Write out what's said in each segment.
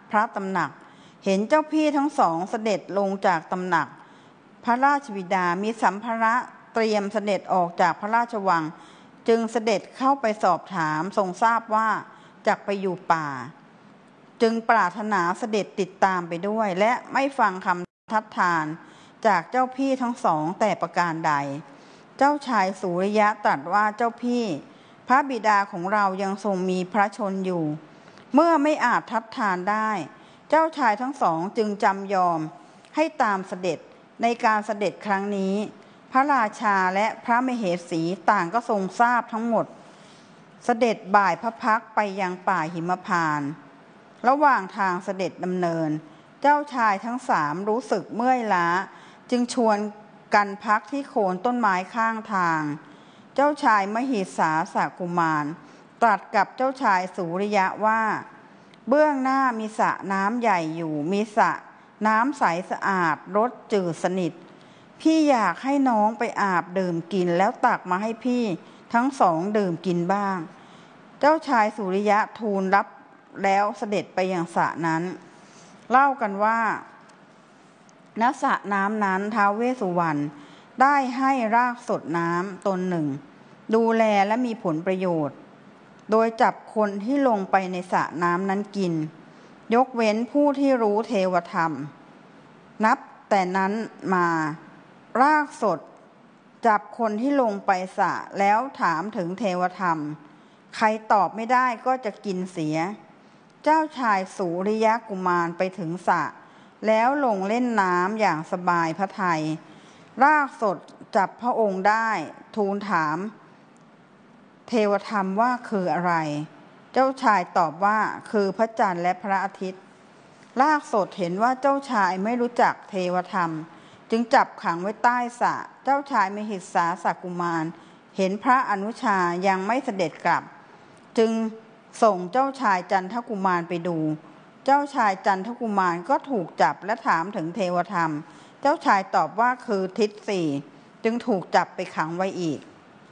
พระตำหนักเห็นเจ้าพี่ทั้งสองเสด็จลงจากตำหนักพระราชบิดามีสัมภาระเตรียมเสด็จออกจากพระราชวังจึงเสด็จเข้าไปสอบถามทรงทราบว่าจักไปอยู่ป่าจึงปรารถนาเสด็จติดตามไปด้วยและไม่ฟังคำทัดทานจากเจ้าพี่ทั้งสองแต่ประการใดเจ้าชายสุริยะตรัสว่าเจ้าพี่พระบิดาของเรายังทรงมีพระชนอยู่เมื่อไม่อาจทัดทานได้เจ้าชายทั้งสองจึงจำยอมให้ตามเสด็จในการเสด็จครั้งนี้พระราชาและพระมเหสีต่างก็ทรงทราบทั้งหมดเสด็จบ่ายพระพักไปยังป่าหิมพานต์ระหว่างทางเสด็จดำเนินเจ้าชายทั้งสามรู้สึกเมื่อยล้าจึงชวนกันพักที่โคนต้นไม้ข้างทางเจ้าชายมหิสาสกุมารตรัสกับเจ้าชายสุริยะว่าเบื้องหน้ามีสระน้ำใหญ่อยู่มีสระน้ำใสสะอาดรสจืดสนิทพี่อยากให้น้องไปอาบดื่มกินแล้วตักมาให้พี่ทั้งสองดื่มกินบ้างเจ้าชายสุริยะทูลรับแล้วเสด็จไปยังสระนั้นเล่ากันว่าณสระน้ำนั้นท้าวเวสสุวรรณได้ให้รากสดน้ำตนหนึ่งดูแลและมีผลประโยชน์โดยจับคนที่ลงไปในสระน้ำนั้นกินยกเว้นผู้ที่รู้เทวธรรมนับแต่นั้นมารากสดจับคนที่ลงไปสระแล้วถามถึงเทวธรรมใครตอบไม่ได้ก็จะกินเสียเจ้าชายสุริยกุมารไปถึงสระแล้วลงเล่นน้ำอย่างสบายพระทัยรากสดจับพระองค์ได้ทูลถามเทวธรรมว่าคืออะไรเจ้าชายตอบว่าคือพระจันทร์และพระอาทิตย์รากสดเห็นว่าเจ้าชายไม่รู้จักเทวธรรมจึงจับขังไว้ใต้สระเจ้าชายมหิสาสกุมารเห็นพระอนุชายังไม่เสด็จกลับจึงส่งเจ้าชายจันทกุมารไปดูเจ้าชายจันทกุมารก็ถูกจับและถามถึงเทวธรรมเจ้าชายตอบว่าคือทิศสี่จึงถูกจับไปขังไว้อีก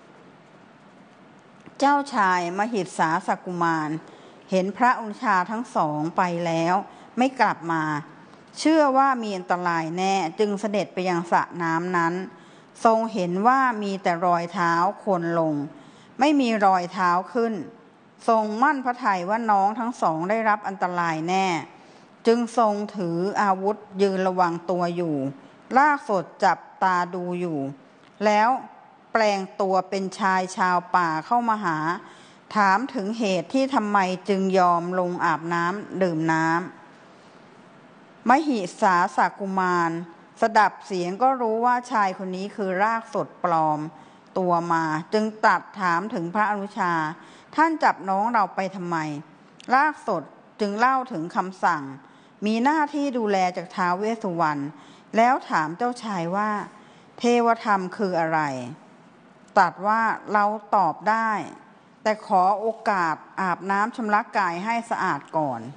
เจ้าชายมหิสาสกุมารเห็นพระอนุชาทั้งสองไปแล้วไม่กลับมาเชื่อว่ามีอันตรายแน่จึงเสด็จไปยังสระน้ำนั้นทรงเห็นว่ามีแต่รอยเท้าคนลงไม่มีรอยเท้าขึ้นทรงมั่นพระทัยว่าน้องทั้งสองได้รับอันตรายแน่จึงทรงถืออาวุธยืนระวังตัวอยู่รากสดจับตาดูอยู่แล้วแปลงตัวเป็นชายชาวป่าเข้ามาหาถามถึงเหตุที่ทำไมจึงยอมลงอาบน้ำดื่มน้ำมหิสาสกุมารสดับเสียงก็รู้ว่าชายคนนี้คือรากสดปลอมตัวมาจึงตรัสถามถึงพระอนุชาท่านจับน้องเราไปทำไมรากสดจึงเล่าถึงคำสั่งมีหน้าที่ดูแลจากท้าวเวสสุวรรณแล้วถามเจ้าชายว่าเทวธรรมคืออะไรตรัสว่าเราตอบได้แต่ขอโอกาสอาบน้ำชำระกายให้สะอาดก่อน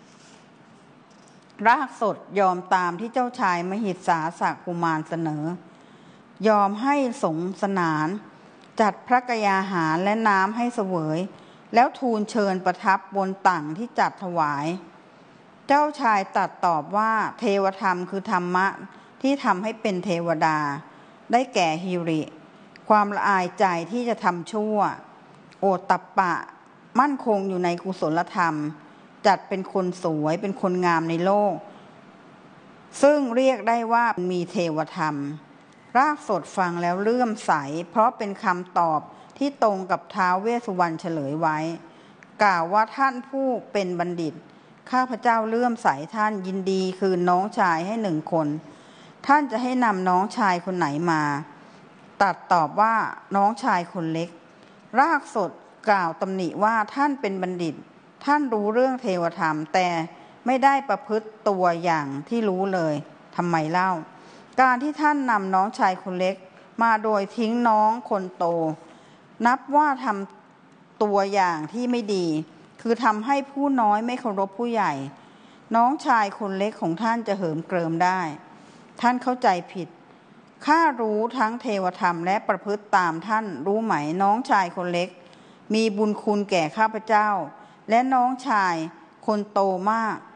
รากสดยอมตามที่เจ้าชายมหิสาสกุมารเสนอยอมให้สงสนานจัดพระกยาหารและน้ำให้เสวยแล้วทูลเชิญประทับบนตั่งที่จัดถวายเจ้าชายตรัสตอบว่าเทวธรรมคือธรรมะที่ทำให้เป็นเทวดาได้แก่หิริความละอายใจที่จะทำชั่วโอตตัปปะมั่นคงอยู่ในกุศลธรรมจัดเป็นคนสวยเป็นคนงามในโลกซึ่งเรียกได้ว่ามีเทวธรรมรากสดฟังแล้วเลื่อมใสเพราะเป็นคำตอบที่ตรงกับท้าวเวสสุวรรณเฉลยไว้กล่าวว่าท่านผู้เป็นบัณฑิตข้าพเจ้าเลื่อมใสท่านยินดีคืนน้องชายให้1 คนท่านจะให้นำน้องชายคนไหนมาตัดตอบว่าน้องชายคนเล็กรากสดกล่าวตำหนิว่าท่านเป็นบัณฑิตท่านรู้เรื่องเทวธรรมแต่ไม่ได้ประพฤติตัวอย่างที่รู้เลยทำไมเล่าการที่ท่านนำน้องชายคนเล็กมาโดยทิ้งน้องคนโตนับว่าทำตัวอย่างที่ไม่ดีคือทำให้ผู้น้อยไม่เคารพผู้ใหญ่น้องชายคนเล็กของท่านจะเหิมเกริมได้ท่านเข้าใจผิดข้ารู้ทั้งเทวธรรมและประพฤติตามท่านรู้ไหมน้องชายคนเล็กมีบุญคุณแก่ข้าพเจ้าและน้องชายคนโตมาก